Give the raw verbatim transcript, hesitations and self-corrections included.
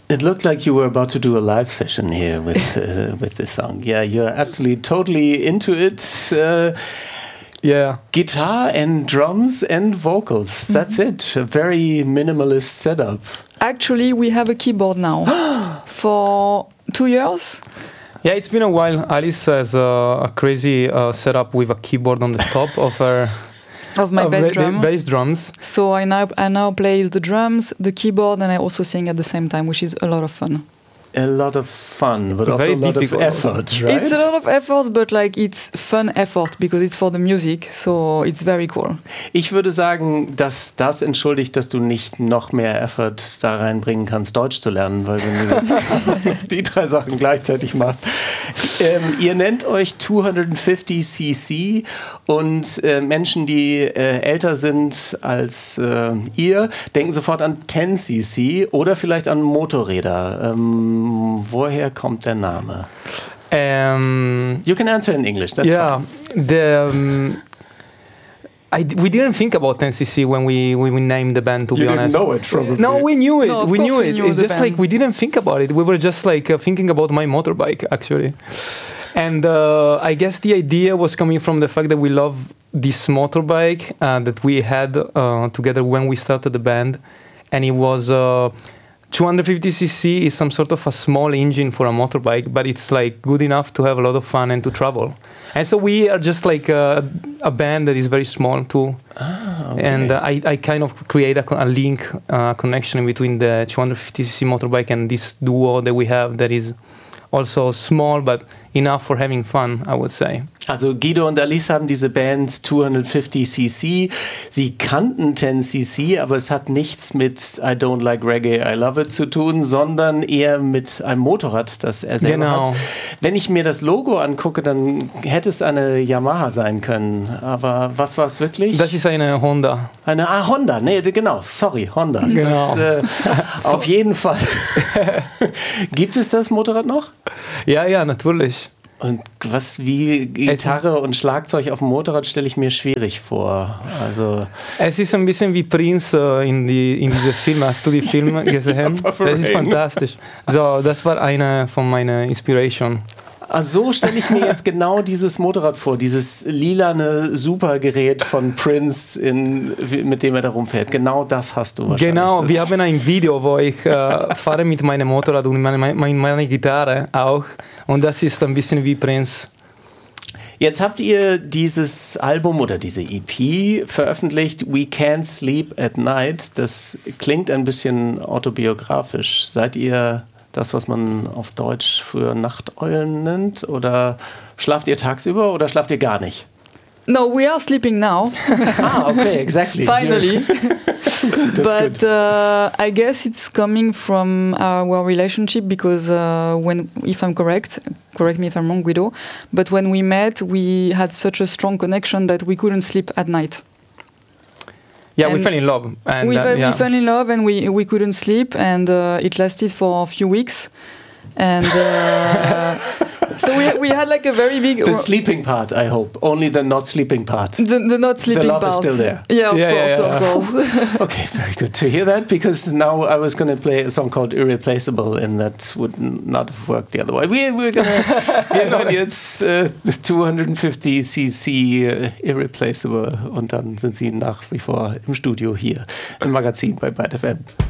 It looked like you were about to do a live session here with uh, with this song. Yeah, you're absolutely totally into it. Uh, yeah. Guitar and drums and vocals. That's mm-hmm. it. A very minimalist setup. Actually, we have a keyboard now for two years. Yeah, it's been a while. Alice has uh, a crazy uh, setup with a keyboard on the top of her... Of my of bass the, drum. The bass drums. So I now I now play the drums, the keyboard, and I also sing at the same time, which is a lot of fun. A lot of fun, but also Very a lot of effort, also. right? It's a lot of effort, but like it's fun effort because it's for the music, so it's very cool. Ich würde sagen, dass das entschuldigt, dass du nicht noch mehr Effort da reinbringen kannst, Deutsch zu lernen, weil wenn du jetzt die drei Sachen gleichzeitig machst. Ähm, ihr nennt euch zweihundertfünfzig C C und äh, Menschen, die äh, älter sind als äh, ihr, denken sofort an zehn C C oder vielleicht an Motorräder. Ähm, woher kommt der Name? Um, you can answer in English, that's yeah, fine. The, um, I, we didn't think about ten C C when we, when we named the band, to you be honest. You didn't know it, probably. No, we knew it. No, we knew we it. knew it's just band. like we didn't think about it. We were just like uh, thinking about my motorbike, actually. And uh, I guess the idea was coming from the fact that we love this motorbike uh, that we had uh, together when we started the band. And it was... Uh, two hundred fifty C C is some sort of a small engine for a motorbike, but it's like good enough to have a lot of fun and to travel. And so we are just like a, a band that is very small too. Ah, okay. And uh, I, I kind of create a, a link, uh, connection between the two hundred fifty C C motorbike and this duo that we have that is also small but enough for having fun, I would say. Also Guido und Alice haben diese Band zweihundertfünfzig C C. Sie kannten zehn C C, aber es hat nichts mit I don't like reggae, I love it zu tun, sondern eher mit einem Motorrad, das er selber genau. hat. Wenn ich mir das Logo angucke, dann hätte es eine Yamaha sein können. Aber was war es wirklich? Das ist eine Honda. Eine ah, Honda, nee, genau, sorry, Honda. Genau. Das, äh, auf jeden Fall. Gibt es das Motorrad noch? Ja, ja, natürlich. Und was wie Gitarre und Schlagzeug auf dem Motorrad stelle ich mir schwierig vor. Also es ist ein bisschen wie Prince äh, in, die, in diese Filme. Hast du die Filme gesehen? Das ist fantastisch. So, das war eine von meiner Inspiration. Also so stelle ich mir jetzt genau dieses Motorrad vor, dieses lilane Supergerät von Prince, in, mit dem er da rumfährt. Genau das hast du wahrscheinlich. Genau, das wir haben ein Video, wo ich äh, fahre mit meinem Motorrad und meine, meine, meine Gitarre auch. Und das ist ein bisschen wie Prince. Jetzt habt ihr dieses Album oder diese E P veröffentlicht, We Can't Sleep at Night. Das klingt ein bisschen autobiografisch. Seid ihr das, was man auf Deutsch früher Nachteulen nennt? Oder schlaft ihr tagsüber oder schlaft ihr gar nicht? No, we are sleeping now. Ah, okay, exactly. Finally. But uh, I guess it's coming from our relationship because uh, when, if I'm correct, correct me if I'm wrong, Guido, but when we met, we had such a strong connection that we couldn't sleep at night. Yeah, and we fell in love. And, we, uh, fell, yeah. we fell in love and we, we couldn't sleep, and uh, it lasted for a few weeks. And uh, so we we had like a very big... The sleeping part, I hope. Only the not sleeping part. The, the not sleeping part. The love is still there. Yeah, of yeah, course, yeah, yeah. of course. Okay, very good to hear that, because now I was going to play a song called Irreplaceable and that would not have worked the other way. We, we're gonna, wir hören jetzt uh, zweihundertfünfzig C C uh, Irreplaceable und dann sind sie nach wie vor im Studio hier im Magazin bei Byte F M.